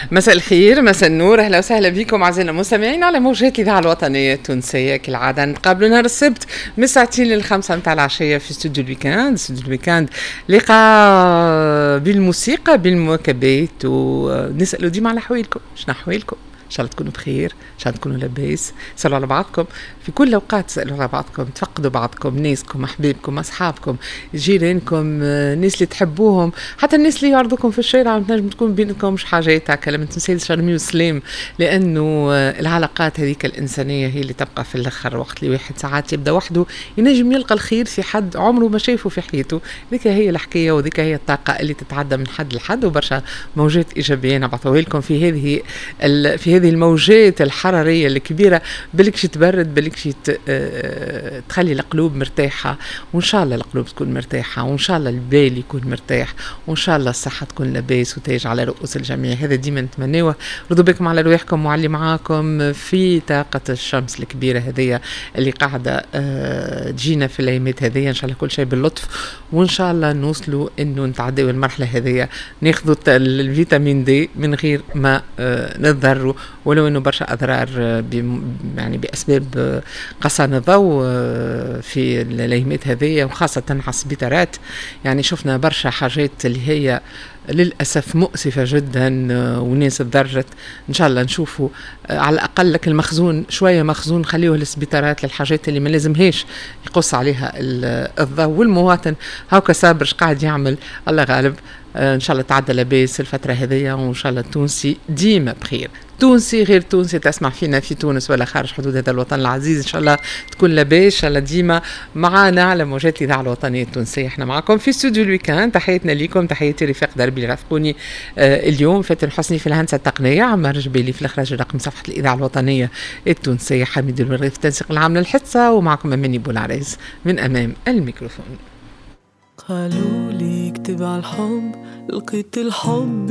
مساء الخير، مساء النور، اهلا وسهلا بكم اعزائنا المستمعين على موجات الاذاعه الوطنيه التونسيه. كالعاده نتقابلوا نهار السبت من الساعتين للخمسة متاع العشيه في استوديو الويكاند. استوديو الويكاند لقاء بالموسيقى بالمواكبات، ونسالوا ديما على حوالكم. شنو احوالكم؟ ان شاء الله تكونوا بخير، ان شاء الله تكونوا لاباس. سألوا على بعضكم في كل الاوقات، تسالوا على بعضكم، تفقدوا بعضكم، ناسكم، احبابكم، اصحابكم، جيرانكم، الناس اللي تحبوهم، حتى الناس اللي يعرضوكم في الشارع تنجم تكون بينكم مش حاجات هكا، لما تنسالش رمي وسلام، لانه العلاقات هذيك الانسانيه هي اللي تبقى في الاخر. وقت اللي واحد ساعات يبدا وحده ينجم يلقى الخير في حد عمره ما شافه في حياته. ذيك هي الحكايه، وذيك هي الطاقه اللي تتعدى من حد لحد، وبرشا موجات ايجابيه نبعثوها لكم في هذه الموجات الحراريه الكبيره، بالكش تبرد، بالكش تخلي القلوب مرتاحه، وان شاء الله القلوب تكون مرتاحه، وان شاء الله البال يكون مرتاح، وان شاء الله الصحه تكون لاباس وتاج على رؤوس الجميع. هذا ديما نتمنوه. ردوا بكم على رواحكم وعلي معاكم في طاقه الشمس الكبيره هذه اللي قاعده تجينا في الايامات هذه. ان شاء الله كل شيء باللطف، وان شاء الله نوصلوا انه نتعداو المرحله هذه، ناخذوا الفيتامين دي من غير ما نتضروا، ولو انه برشا اضرار يعني باسباب قصان الضوء في الايامات هذه، وخاصه على السبيطارات. يعني شفنا برشا حاجات اللي هي للاسف مؤسفه جدا، وناس تضرت. ان شاء الله نشوفوا على الاقل لك المخزون شويه، مخزون خليوه للسبيطارات للحاجات اللي ما لازمهاش يقص عليها الضوء. والمواطن هاكا صابر قاعد يعمل، الله غالب. ان شاء الله تعدى لاباس الفتره هذه، وان شاء الله التونسي ديما بخير. تونسي غير تونسي تسمع فينا في تونس ولا خارج حدود هذا الوطن العزيز، ان شاء الله تكون لاباس، ان شاء الله ديما معانا على موجات الاذاعه الوطنيه التونسيه. احنا معكم في استوديو الويكاند. تحياتنا لكم، تحياتي رفاق دربي اللي رافقوني اليوم، فاتن حسني في الهندسه التقنيه، عمار جبيلي في الاخراج الرقم صفحه الاذاعه الوطنيه التونسيه، حميد المرغي في التنسيق العام للحصه، ومعكم اماني بولعريز من امام الميكروفون. قالوا لي اكتب على الحب، لقيت الحب